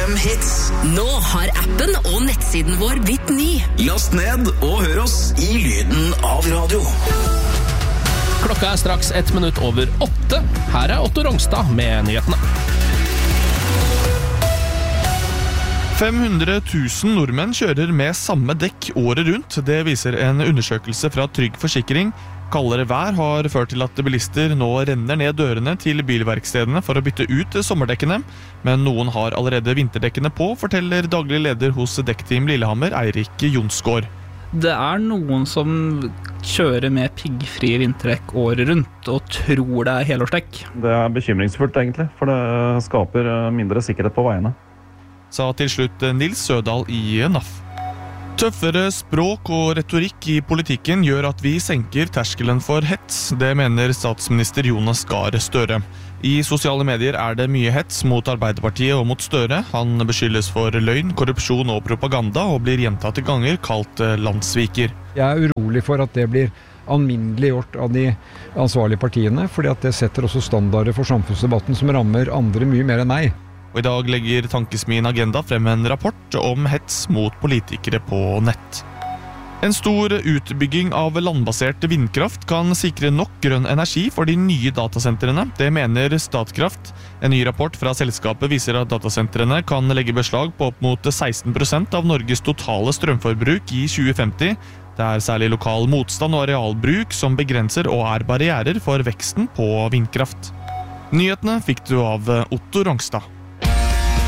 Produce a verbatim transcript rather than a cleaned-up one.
fem hits. Nå har appen og nettsiden vår blitt ny. Last ned og hør oss i lyden av radio. Klokka er straks ett minutt over åtte. Her er Otto Rongstad med nyhetene. fem hundre tusen nordmenn kjører med samme dekk året rundt. Det viser en undersøkelse fra Trygg Forsikring. Kaldere vær har ført til at bilister nå renner ned dørene til bilverkstedene for å bytte ut sommerdekkene, men noen har allerede vinterdekkene på, forteller daglig leder hos Dekkteam Lillehammer, Eirik Jonsgaard. Det er noen som kjører med piggfrie vinterdekk året rundt og tror det er helårsdekk. Det er bekymringsfullt egentlig, for det skaper mindre sikkerhet på veiene. Sa til slutt Nils Sødal i N A F. Tøffere språk og retorikk i politikken gjør at vi senker terskelen for hets. Det mener statsminister Jonas Gahr Støre. I sosiale medier er det mye hets mot Arbeiderpartiet og mot Støre. Han beskyldes for løgn, korrupsjon og propaganda og blir gjentatte ganger kalt landssviker. Jeg er urolig for at det blir alminneliggjort av de ansvarlige partiene, fordi at det setter også standarder for samfunnsdebatten som rammer andre mye mer enn meg. Og i dag legger Tankesmien Agenda frem en rapport om hets mot politikere på nett. En stor utbygging av landbasert vindkraft kan sikre nok grønn energi for de nye datasentrene. Det mener Statkraft. En ny rapport fra selskapet viser at datasentrene kan legge beslag på opp mot seksten prosent av Norges totale strømforbruk i tjue femti. Det er særlig lokal motstand og arealbruk som begrenser og er barrierer for veksten på vindkraft. Nyhetene fikk du av Otto Rongstad.